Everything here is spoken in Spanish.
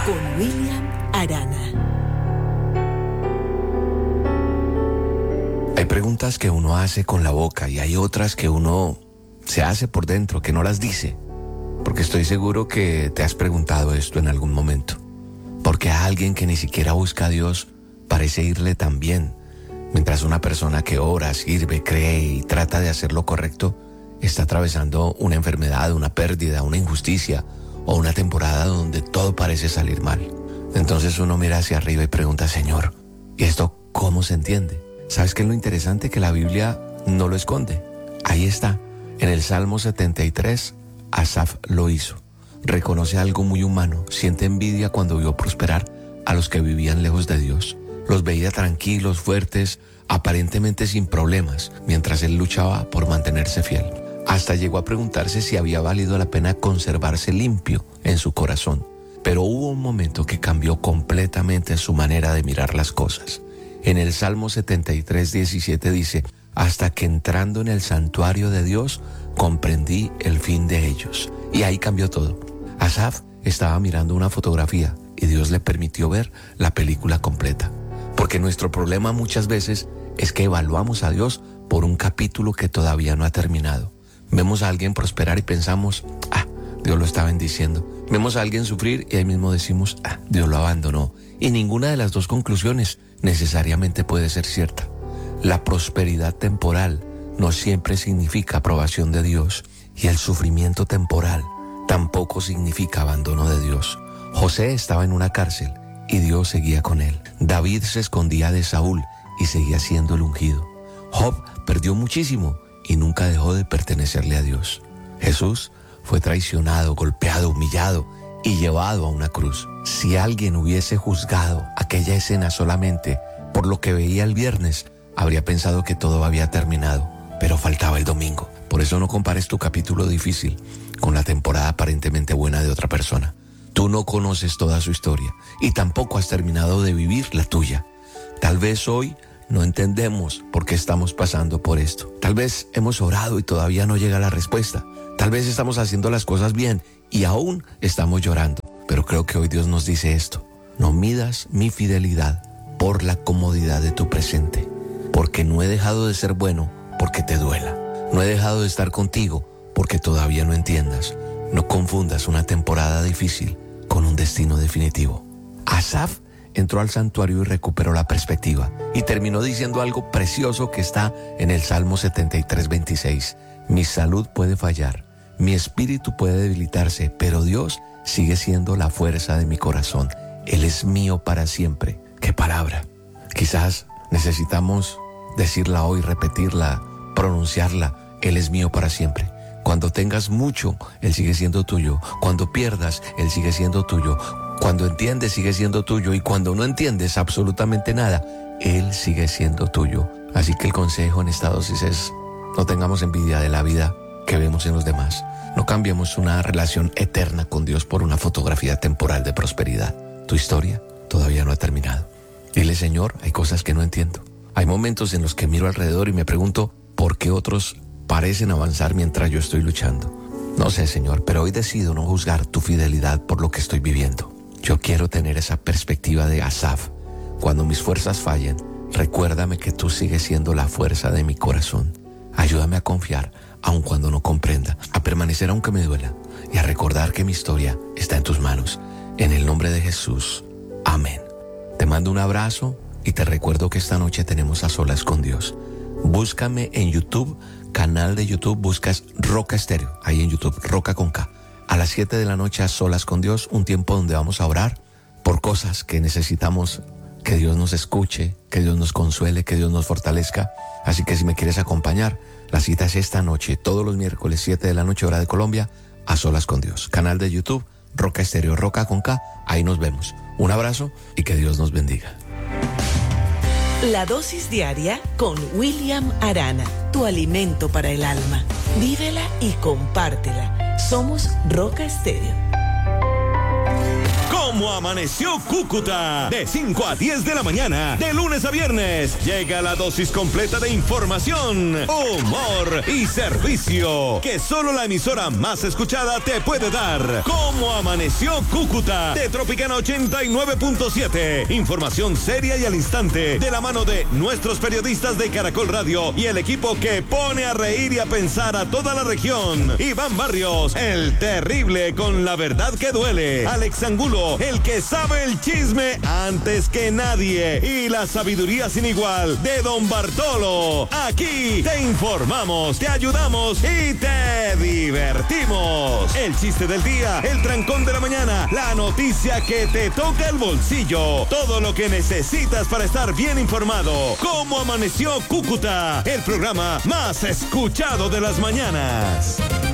con William Arana. Hay preguntas que uno hace con la boca y hay otras que uno se hace por dentro, que no las dice. Porque estoy seguro que te has preguntado esto en algún momento. ¿Por qué a alguien que ni siquiera busca a Dios parece irle tan bien? Mientras una persona que ora, sirve, cree y trata de hacer lo correcto, está atravesando una enfermedad, una pérdida, una injusticia o una temporada donde todo parece salir mal. Entonces uno mira hacia arriba y pregunta, Señor, ¿y esto cómo se entiende? ¿Sabes qué es lo interesante? Que la Biblia no lo esconde. Ahí está. En el Salmo 73, Asaf lo hizo. Reconoce algo muy humano. Siente envidia cuando vio prosperar a los que vivían lejos de Dios. Los veía tranquilos, fuertes, aparentemente sin problemas, mientras él luchaba por mantenerse fiel. Hasta llegó a preguntarse si había valido la pena conservarse limpio en su corazón. Pero hubo un momento que cambió completamente su manera de mirar las cosas. En el Salmo 73, 17 dice, hasta que entrando en el santuario de Dios, comprendí el fin de ellos. Y ahí cambió todo. Asaf estaba mirando una fotografía y Dios le permitió ver la película completa. Porque nuestro problema muchas veces es que evaluamos a Dios por un capítulo que todavía no ha terminado. Vemos a alguien prosperar y pensamos, Dios lo está bendiciendo. Vemos a alguien sufrir y ahí mismo decimos, Dios lo abandonó. Y ninguna de las dos conclusiones necesariamente puede ser cierta. La prosperidad temporal no siempre significa aprobación de Dios y el sufrimiento temporal tampoco significa abandono de Dios. José estaba en una cárcel y Dios seguía con él. David se escondía de Saúl y seguía siendo el ungido. Job perdió muchísimo y nunca dejó de pertenecerle a Dios. Jesús fue traicionado, golpeado, humillado y llevado a una cruz. Si alguien hubiese juzgado aquella escena solamente por lo que veía el viernes, habría pensado que todo había terminado, pero faltaba el domingo. Por eso no compares tu capítulo difícil con la temporada aparentemente buena de otra persona. Tú no conoces toda su historia y tampoco has terminado de vivir la tuya. Tal vez hoy no entendemos por qué estamos pasando por esto. Tal vez hemos orado y todavía no llega la respuesta. Tal vez estamos haciendo las cosas bien y aún estamos llorando. Pero creo que hoy Dios nos dice esto: no midas mi fidelidad por la comodidad de tu presente, porque no he dejado de ser bueno porque te duela. No he dejado de estar contigo porque todavía no entiendas. No confundas una temporada difícil con un destino definitivo. Asaf entró al santuario y recuperó la perspectiva y terminó diciendo algo precioso que está en el Salmo 73, 26. Mi salud puede fallar, mi espíritu puede debilitarse, pero Dios sigue siendo la fuerza de mi corazón. Él es mío para siempre. ¡Qué palabra! Quizás necesitamos decirla hoy, repetirla, pronunciarla. Él es mío para siempre. Cuando tengas mucho, Él sigue siendo tuyo. Cuando pierdas, Él sigue siendo tuyo. Cuando entiendes, sigue siendo tuyo. Y cuando no entiendes absolutamente nada, Él sigue siendo tuyo. Así que el consejo en esta dosis es: no tengamos envidia de la vida que vemos en los demás. No cambiemos una relación eterna con Dios por una fotografía temporal de prosperidad. Tu historia todavía no ha terminado. Dile: Señor, hay cosas que no entiendo. Hay momentos en los que miro alrededor y me pregunto por qué otros parecen avanzar mientras yo estoy luchando. No sé, Señor, pero hoy decido no juzgar tu fidelidad por lo que estoy viviendo. Yo quiero tener esa perspectiva de Asaf. Cuando mis fuerzas fallen, recuérdame que tú sigues siendo la fuerza de mi corazón. Ayúdame a confiar, aun cuando no comprenda, a permanecer aunque me duela y a recordar que mi historia está en tus manos. En el nombre de Jesús. Amén. Te mando un abrazo y te recuerdo que esta noche tenemos A Solas con Dios. Búscame en YouTube, canal de YouTube, buscas Roca Estéreo, ahí en YouTube, Roca con K. A las 7 de la noche A Solas con Dios, un tiempo donde vamos a orar por cosas que necesitamos que Dios nos escuche, que Dios nos consuele, que Dios nos fortalezca. Así que si me quieres acompañar, la cita es esta noche, todos los miércoles 7 de la noche, hora de Colombia, A Solas con Dios. Canal de YouTube, Roca Estéreo, Roca con K, ahí nos vemos. Un abrazo y que Dios nos bendiga. La dosis diaria con William Arana, tu alimento para el alma. Vívela y compártela. Somos Roca Estéreo. ¿Cómo amaneció Cúcuta? De 5 a 10 de la mañana, de lunes a viernes, llega la dosis completa de información, humor y servicio que solo la emisora más escuchada te puede dar. ¿Cómo amaneció Cúcuta? De Tropicana 89.7. Información seria y al instante, de la mano de nuestros periodistas de Caracol Radio y el equipo que pone a reír y a pensar a toda la región. Iván Barrios, el terrible con la verdad que duele. Alex Angulo, el que sabe el chisme antes que nadie. Y la sabiduría sin igual de Don Bartolo. Aquí te informamos, te ayudamos y te divertimos. El chiste del día, el trancón de la mañana, la noticia que te toca el bolsillo. Todo lo que necesitas para estar bien informado. ¿Cómo amaneció Cúcuta? El programa más escuchado de las mañanas.